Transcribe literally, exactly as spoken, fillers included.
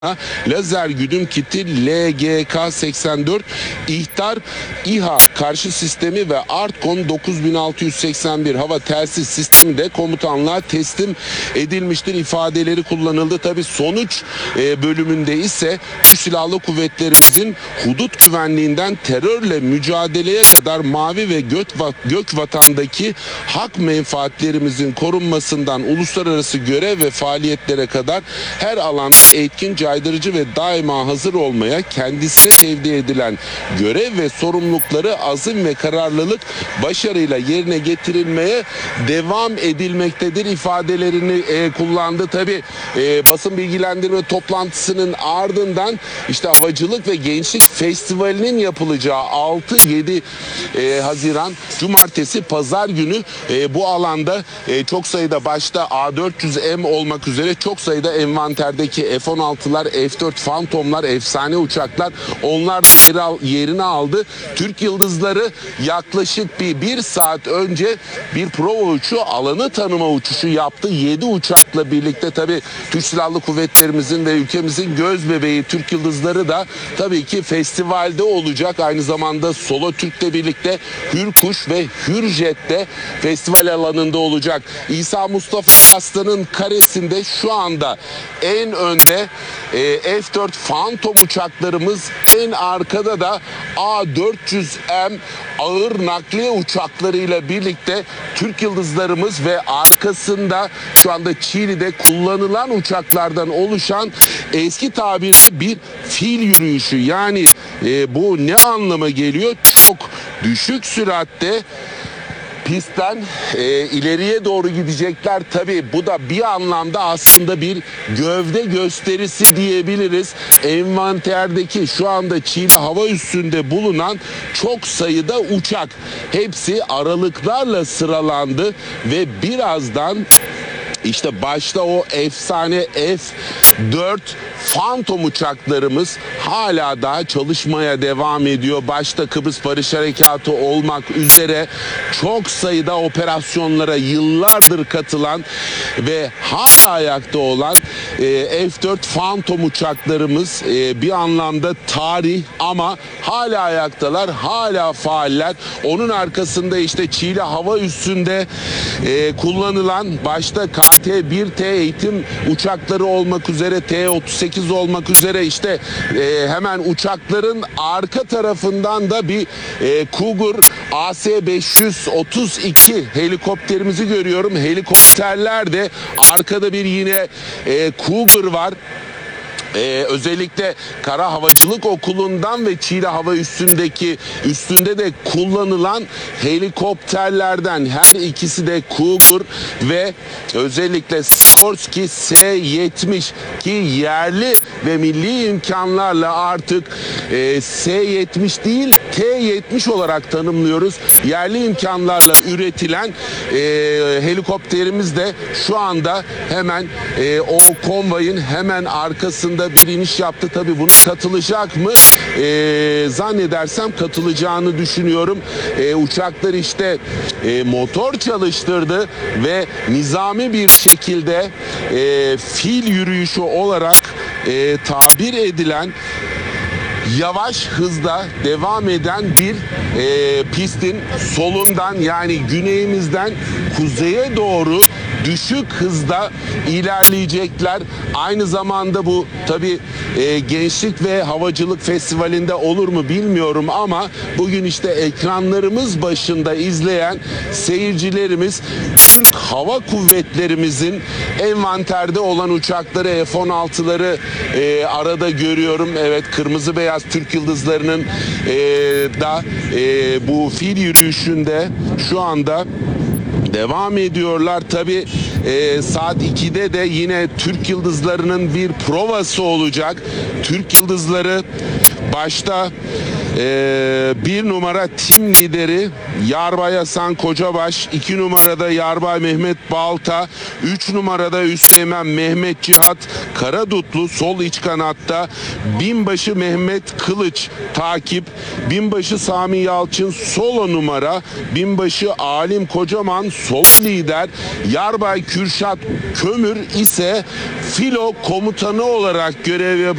lazer güdüm kiti L G K seksen dört, ihtar İHA karşı sistemi ve Artcon dokuz bin altı yüz seksen bir hava telsiz sistemi de komutanlığa teslim edilmiştir ifadeleri kullanıldı. Tabi sonuç e, bölümünde ise Türk Silahlı Kuvvetlerimizin hudut güvenliğinden terörle mücadeleye kadar mavi ve gök, gök vatandaki hak menfaatlerimizin korunmasından uluslararası görev ve faaliyetlere kadar her alanda etkin, caydırıcı ve daima hazır olmaya, kendisine tevdi edilen görev ve sorumlulukları azim ve kararlılık başarıyla yerine getirilmeye devam edilmektedir ifadelerini e, kullandı. Tabi e, basın bilgilendirme toplantısının ardından işte Havacılık ve Gençlik Festivali'nin yapılacağı altı yedi e, Haziran Cumartesi Pazar günü e, bu alanda e, çok sayıda başta A dört yüz M olmak üzere çok sayıda envanterdeki F on altılar, F dört Phantom'lar, efsane uçaklar onlar yer al, yerini aldı. Türk Yıldızları yaklaşık bir, bir saat önce bir prova uçuşu, alanı tanıma uçuşu yaptı. yedi uçakla birlikte tabii Türk Silahlı Kuvvetlerimizin ve ülkemizin göz bebeği Türk Yıldızları da tabii ki festivalde olacak. Aynı zamanda Solo Türk'le birlikte Hürkuş ve Hürjet'te festival alanında olacak. İsa Mustafa Aslan'ın karesinde şu anda en önde e, F dört Phantom uçaklarımız, en arkada da A dört yüz M ağır nakliye uçaklarıyla birlikte Türk Yıldızlarımız ve arkasında şu anda Çiğli'de kullanılan uçaklardan oluşan eski tabirle bir fil yürüyüşü. Yani e, bu ne anlama geliyor? Çok düşük süratte pistten e, ileriye doğru gidecekler. Tabii bu da bir anlamda aslında bir gövde gösterisi diyebiliriz. Envanterdeki şu anda Çiğli hava üssünde bulunan çok sayıda uçak, hepsi aralıklarla sıralandı ve birazdan İşte başta o efsane F dört Phantom uçaklarımız hala daha çalışmaya devam ediyor. Başta Kıbrıs Barış Harekatı olmak üzere çok sayıda operasyonlara yıllardır katılan ve hala ayakta olan e, F dört Phantom uçaklarımız e, bir anlamda tarih ama hala ayaktalar, hala faaller. Onun arkasında işte Çiğli hava üssünde e, kullanılan başta K T bir T eğitim uçakları olmak üzere, T otuz sekiz olmak üzere işte e, hemen uçakların arka tarafından da bir e, Cougar A S beş yüz otuz iki helikopterimizi görüyorum. Helikopterler de arkada bir yine e, Cougar var. Ee, özellikle Kara Havacılık Okulu'ndan ve Çiğli Hava Üssü'ndeki üstünde de kullanılan helikopterlerden her ikisi de Cougar ve özellikle Sikorsky S yetmiş ki yerli ve milli imkanlarla artık e, S yetmiş değil T yetmiş olarak tanımlıyoruz. Yerli imkanlarla üretilen e, helikopterimiz de şu anda hemen e, o konvoyun hemen arkasında bir iniş yaptı. Tabii buna katılacak mı? Ee, zannedersem katılacağını düşünüyorum. Ee, uçaklar işte e, motor çalıştırdı ve nizami bir şekilde e, fil yürüyüşü olarak e, tabir edilen yavaş hızda devam eden bir e, pistin solundan yani güneyimizden kuzeye doğru düşük hızda ilerleyecekler. Aynı zamanda bu tabii e, Gençlik ve Havacılık Festivali'nde olur mu bilmiyorum ama bugün işte ekranlarımız başında izleyen seyircilerimiz Türk Hava Kuvvetlerimizin envanterde olan uçakları F on altıları e, arada görüyorum. Evet, kırmızı beyaz Türk Yıldızlarının e, da e, bu fil yürüyüşünde şu anda devam ediyorlar. Tabi e, saat ikide de yine Türk Yıldızlarının bir provası olacak. Türk Yıldızları başta Ee, bir numara tim lideri Yarbay Hasan Kocabaş, iki numarada Yarbay Mehmet Balta, üç numarada Üsteğmen Mehmet Cihat Karadutlu sol iç kanatta, binbaşı Mehmet Kılıç takip, binbaşı Sami Yalçın solo numara, binbaşı Alim Kocaman sol lider, Yarbay Kürşat Kömür ise filo komutanı olarak görev yapıyor.